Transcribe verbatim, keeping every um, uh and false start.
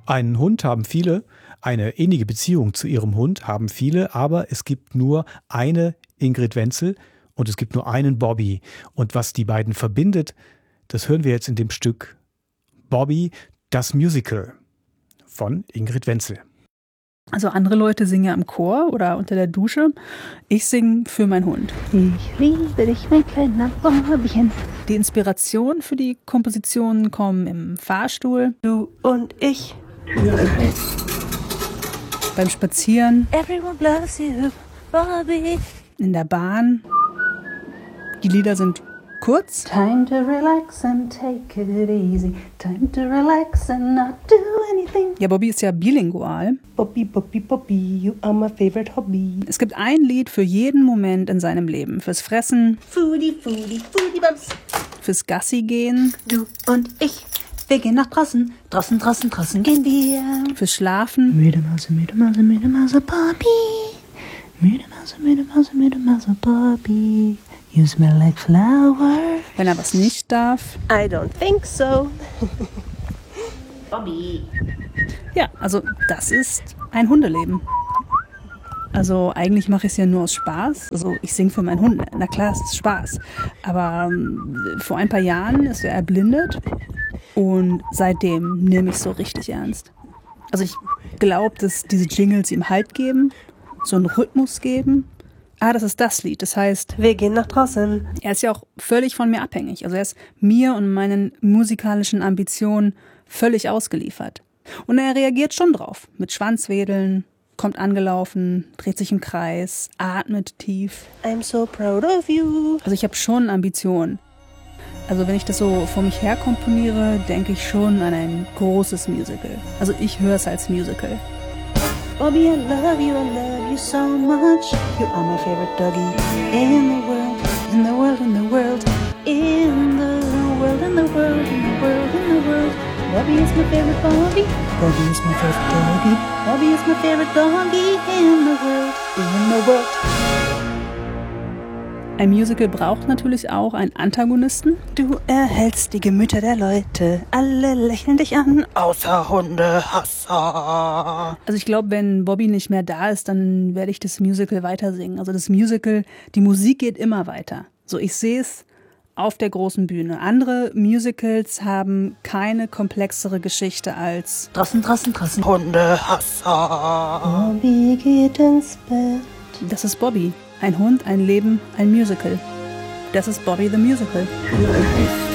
Einen Hund haben viele, eine innige Beziehung zu ihrem Hund haben viele, aber es gibt nur eine Ingrid Wenzel und es gibt nur einen Bobby. Und was die beiden verbindet, das hören wir jetzt in dem Stück Bobby, das Musical von Ingrid Wenzel. Also andere Leute singen ja im Chor oder unter der Dusche. Ich singe für meinen Hund. Ich liebe dich, mein kleiner Bobbychen. Die Inspirationen für die Kompositionen kommen im Fahrstuhl. Du und ich. Beim Spazieren. Everyone loves you, Bobby. In der Bahn. Die Lieder sind kurz. Time to relax and take it easy. Time to relax and not do anything. Ja, Bobby ist ja bilingual. Bobby, Bobby, Bobby, you are my favorite hobby. Es gibt ein Lied für jeden Moment in seinem Leben. Fürs Fressen. Foodie, Foodie, Foodie Bums. Fürs Gassi gehen. Du und ich. Wir gehen nach draußen. Draußen, draußen, draußen gehen wir. Fürs Schlafen. Müde Mause, müde Mause, müde Mause, Bobby. Müde Mause, müde Mause, müde Mause, Bobby. You smell like flowers. Wenn er was nicht darf. I don't think so. Bobby. Ja, also das ist ein Hundeleben. Also eigentlich mache ich es ja nur aus Spaß. Also ich singe für meinen Hund. Na klar, es ist Spaß. Aber ähm, vor ein paar Jahren ist er erblindet. Und seitdem nehme ich es so richtig ernst. Also ich glaube, dass diese Jingles ihm Halt geben, so einen Rhythmus geben. Ah, das ist das Lied. Das heißt, wir gehen nach draußen. Er ist ja auch völlig von mir abhängig. Also er ist mir und meinen musikalischen Ambitionen völlig ausgeliefert. Und er reagiert schon drauf. Mit Schwanzwedeln, kommt angelaufen, dreht sich im Kreis, atmet tief. I'm so proud of you. Also ich habe schon Ambitionen. Also wenn ich das so vor mich her komponiere, denke ich schon an ein großes Musical. Also ich höre es als Musical. Bobby, I love you, I love you so much. You are my favorite doggy in the world, in the world, in the world, in the world, in the world, in the world, in the world. Bobby is my favorite Bobby. Bobby is my favorite doggy. Bobby is my favorite doggy in the world, in the world. Ein Musical braucht natürlich auch einen Antagonisten. Du erhältst die Gemüter der Leute, alle lächeln dich an, außer Hundehasser. Also ich glaube, wenn Bobby nicht mehr da ist, dann werde ich das Musical weiter singen. Also das Musical, die Musik geht immer weiter. So, ich sehe es auf der großen Bühne. Andere Musicals haben keine komplexere Geschichte als draußen, draußen, draußen, Hundehasser. Bobby geht ins Bett. Das ist Bobby. Ein Hund, ein Leben, ein Musical. Das ist Bobby the Musical.